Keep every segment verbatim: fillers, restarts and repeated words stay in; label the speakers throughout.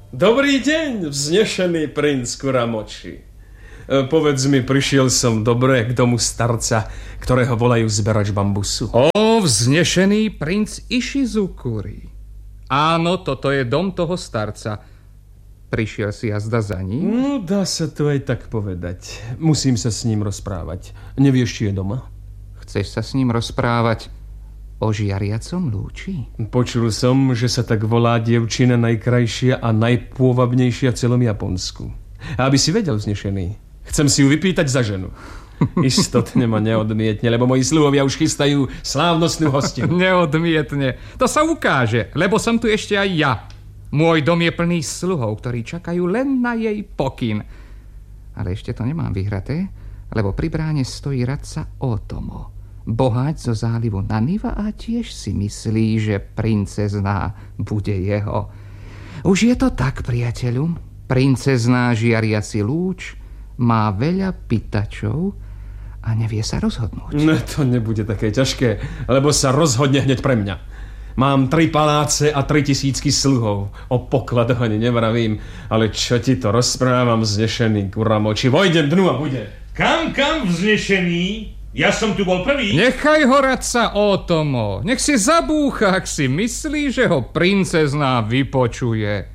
Speaker 1: Dobrý deň, vznešený princ Kuramoči. Povedz mi, prišiel som dobre k domu starca, ktorého volajú zberač bambusu.
Speaker 2: Ó, vznešený princ Ishizukuri. Áno, toto je dom toho starca. Prišiel si jazda za ním?
Speaker 1: No, dá sa to aj tak povedať. Musím sa s ním rozprávať. Nevieš, či je doma?
Speaker 2: Chceš sa s ním rozprávať o žiariacom lúči?
Speaker 1: Počul som, že sa tak volá dievčina najkrajšia a najpôvabnejšia v celom Japonsku. A aby si vedel, vznešený, chcem si ju vypýtať za ženu. Istotne ma neodmietne, lebo moji sluhovia už chystajú slávnostnú hostinu.
Speaker 2: Neodmietne. To sa ukáže, lebo som tu ešte aj ja. Môj dom je plný sluhov, ktorí čakajú len na jej pokyn. Ale ešte to nemám vyhraté, lebo pri bráne stojí radca Otomo, boháč zo zálivu Naniva, a tiež si myslí, že princezná bude jeho. Už je to tak, priateľu. Princezná žiariaci lúč má veľa pýtačov a nevie sa rozhodnúť.
Speaker 1: No to nebude také ťažké, lebo sa rozhodne hneď pre mňa. Mám tri paláce a tri tisícky sluhov. O pokladoch ani nevravím, ale čo ti to rozprávam, vznešený Kuramoči. Vojdem dnu a bude.
Speaker 3: Kam, kam, vznešený? Ja som tu bol prvý.
Speaker 2: Nechaj ho, radca Otomo. Nech si zabúcha, ak si myslí, že ho princezná vypočuje.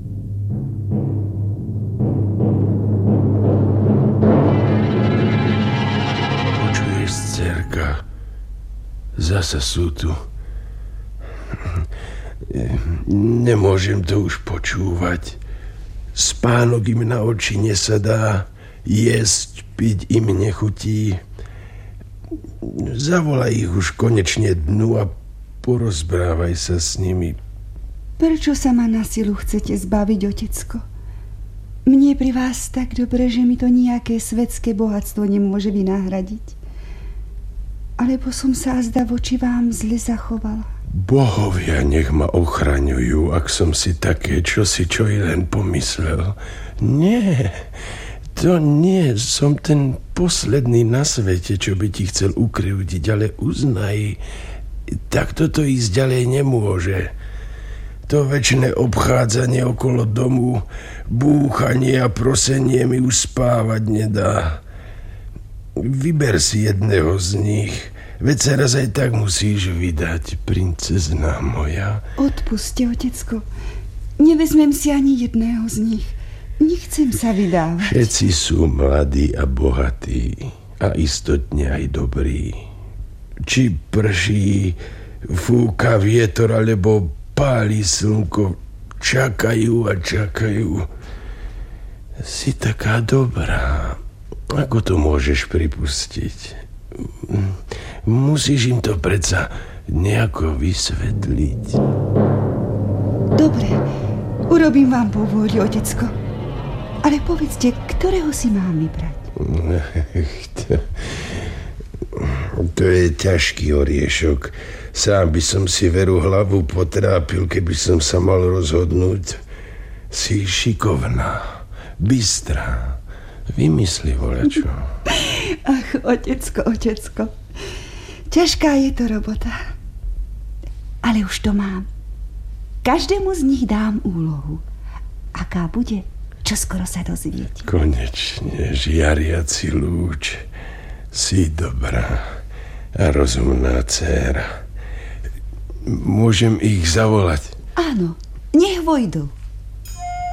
Speaker 4: Cerka, zasa sú tu. Nemôžem to už počúvať. Spánok im na oči nesadá, jesť, piť im nechutí. Zavolaj ich už konečne dnu a porozprávaj sa s nimi.
Speaker 5: Prečo sa ma na silu chcete zbaviť, otecko? Mne pri vás tak dobre, že mi to nejaké svetské bohatstvo nemôže vynahradiť. Alebo som sa azda voči vám zle zachovala.
Speaker 4: Bohovia nech ma ochraňujú, ak som si také, čo si čo i len pomyslel. Nie, to nie, som ten posledný na svete, čo by ti chcel ukrivdiť, ale uznaj, tak toto ísť ďalej nemôže. To večné obchádzanie okolo domu, búchanie a prosenie mi už spávať nedá. Vyber si jedného z nich, veď sa raz aj tak musíš vydať, princezná moja.
Speaker 5: Odpuste, otecko. Nevezmem si ani jedného z nich. Nechcem sa vydávať.
Speaker 4: Všetci sú mladí a bohatí a istotne aj dobrí. Či prší, fúka vietor, alebo páli slnko, čakajú a čakajú. Si taká dobrá. Ako to môžeš pripustiť? Musíš im to predsa nejako vysvetliť.
Speaker 5: Dobre, urobím vám povôľu, otecko. Ale povedzte, ktorého si mám vybrať?
Speaker 4: To, to je ťažký oriešok. Sám by som si veru hlavu potrápil, keby som sa mal rozhodnúť. Si šikovná, bystrá. Vymysli voľačo.
Speaker 5: Ach, otecko, otecko. Ťažká je to robota. Ale už to mám. Každému z nich dám úlohu. Aká bude, čoskoro sa dozviete.
Speaker 4: Konečne, žiariaci lúč. Si dobrá a rozumná dcéra. Môžem ich zavolať?
Speaker 5: Áno, nech vojdu.